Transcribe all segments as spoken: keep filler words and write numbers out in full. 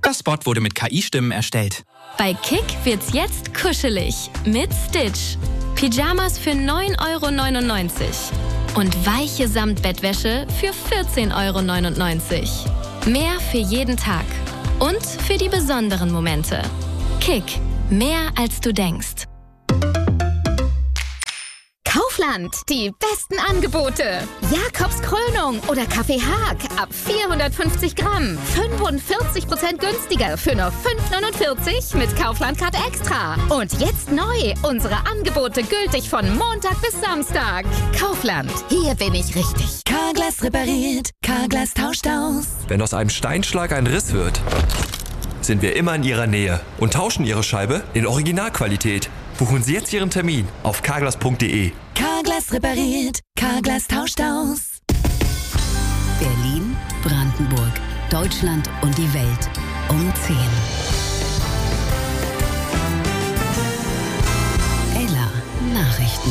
Das Spot wurde mit K I-Stimmen erstellt. Bei Kick wird's jetzt kuschelig mit Stitch. Pyjamas für neun Euro neunundneunzig und weiche Samtbettwäsche für vierzehn Euro neunundneunzig. Mehr für jeden Tag und für die besonderen Momente. Kick, mehr als du denkst. Kaufland, die besten Angebote. Jakobs Krönung oder Kaffee Haag ab vierhundertfünfzig Gramm. fünfundvierzig Prozent günstiger für nur fünf neunundvierzig mit Kaufland-Karte Extra. Und jetzt neu, unsere Angebote gültig von Montag bis Samstag. Kaufland, hier bin ich richtig. Carglass repariert, Carglass tauscht aus. Wenn aus einem Steinschlag ein Riss wird, sind wir immer in Ihrer Nähe und tauschen Ihre Scheibe in Originalqualität. Buchen Sie jetzt Ihren Termin auf carglass punkt de. Carglass repariert, Carglass tauscht aus. Berlin, Brandenburg, Deutschland und die Welt um zehn. Ella Nachrichten.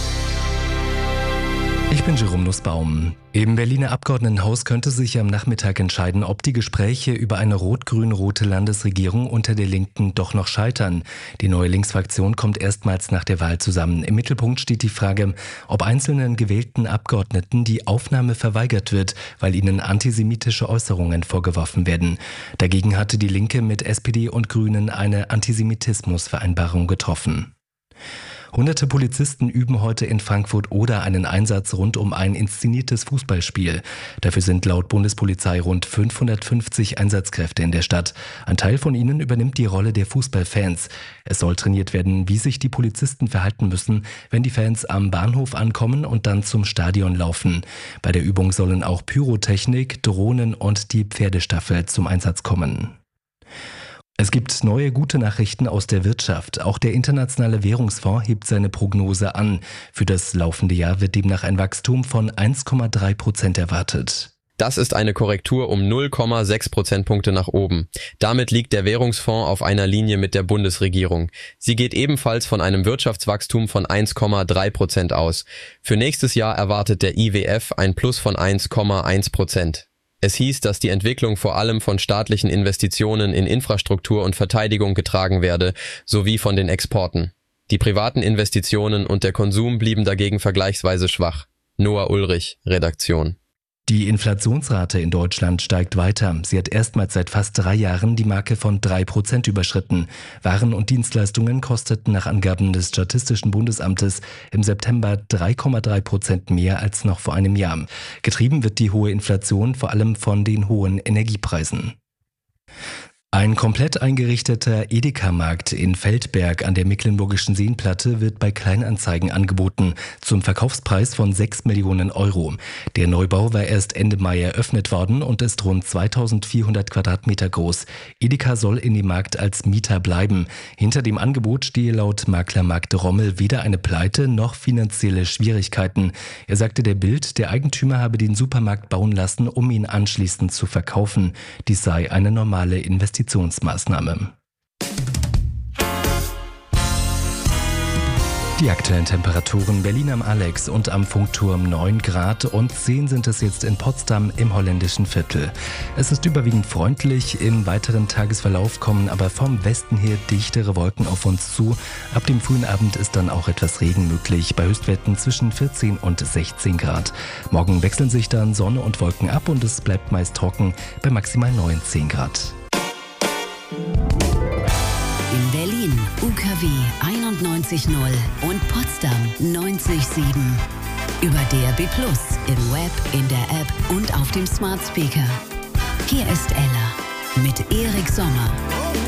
Ich bin Jerome Nussbaum. Im Berliner Abgeordnetenhaus könnte sich am Nachmittag entscheiden, ob die Gespräche über eine rot-grün-rote Landesregierung unter der Linken doch noch scheitern. Die neue Linksfraktion kommt erstmals nach der Wahl zusammen. Im Mittelpunkt steht die Frage, ob einzelnen gewählten Abgeordneten die Aufnahme verweigert wird, weil ihnen antisemitische Äußerungen vorgeworfen werden. Dagegen hatte die Linke mit S P D und Grünen eine Antisemitismusvereinbarung getroffen. Hunderte Polizisten üben heute in Frankfurt-Oder einen Einsatz rund um ein inszeniertes Fußballspiel. Dafür sind laut Bundespolizei rund fünfhundertfünfzig Einsatzkräfte in der Stadt. Ein Teil von ihnen übernimmt die Rolle der Fußballfans. Es soll trainiert werden, wie sich die Polizisten verhalten müssen, wenn die Fans am Bahnhof ankommen und dann zum Stadion laufen. Bei der Übung sollen auch Pyrotechnik, Drohnen und die Pferdestaffel zum Einsatz kommen. Es gibt neue gute Nachrichten aus der Wirtschaft. Auch der Internationale Währungsfonds hebt seine Prognose an. Für das laufende Jahr wird demnach ein Wachstum von eins Komma drei Prozent erwartet. Das ist eine Korrektur um null Komma sechs Prozentpunkte nach oben. Damit liegt der Währungsfonds auf einer Linie mit der Bundesregierung. Sie geht ebenfalls von einem Wirtschaftswachstum von eins Komma drei Prozent aus. Für nächstes Jahr erwartet der I W F ein Plus von eins Komma eins Prozent. Es hieß, dass die Entwicklung vor allem von staatlichen Investitionen in Infrastruktur und Verteidigung getragen werde, sowie von den Exporten. Die privaten Investitionen und der Konsum blieben dagegen vergleichsweise schwach. Noah Ulrich, Redaktion. Die Inflationsrate in Deutschland steigt weiter. Sie hat erstmals seit fast drei Jahren die Marke von drei Prozent überschritten. Waren und Dienstleistungen kosteten nach Angaben des Statistischen Bundesamtes im September drei Komma drei Prozent mehr als noch vor einem Jahr. Getrieben wird die hohe Inflation vor allem von den hohen Energiepreisen. Ein komplett eingerichteter Edeka-Markt in Feldberg an der Mecklenburgischen Seenplatte wird bei Kleinanzeigen angeboten, zum Verkaufspreis von sechs Millionen Euro. Der Neubau war erst Ende Mai eröffnet worden und ist rund zweitausendvierhundert Quadratmeter groß. Edeka soll in dem Markt als Mieter bleiben. Hinter dem Angebot stehe laut Makler Marc Rommel weder eine Pleite noch finanzielle Schwierigkeiten. Er sagte der Bild, der Eigentümer habe den Supermarkt bauen lassen, um ihn anschließend zu verkaufen. Dies sei eine normale Investitionsmaßnahme. Die aktuellen Temperaturen: Berlin am Alex und am Funkturm neun Grad und zehn sind es jetzt in Potsdam im holländischen Viertel. Es ist überwiegend freundlich, im weiteren Tagesverlauf kommen aber vom Westen her dichtere Wolken auf uns zu. Ab dem frühen Abend ist dann auch etwas Regen möglich, bei Höchstwerten zwischen vierzehn und sechzehn Grad. Morgen wechseln sich dann Sonne und Wolken ab und es bleibt meist trocken bei maximal neunzehn Grad. In Berlin U K W einundneunzig Komma null und Potsdam neunzig Komma sieben. Über D A B plus, im Web, in der App und auf dem Smart Speaker. Hier ist Ella mit Erik Sommer.